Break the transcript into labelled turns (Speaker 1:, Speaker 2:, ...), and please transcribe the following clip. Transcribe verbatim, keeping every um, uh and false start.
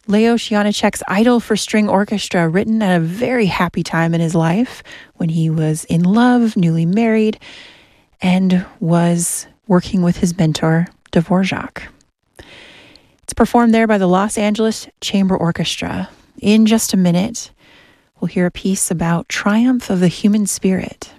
Speaker 1: Leos Janáček's Idol for String Orchestra, written at a very happy time in his life when he was in love, newly married, and was working with his mentor, Dvorak. It's performed there by the Los Angeles Chamber Orchestra. In just a minute, we'll hear a piece about triumph of the human spirit.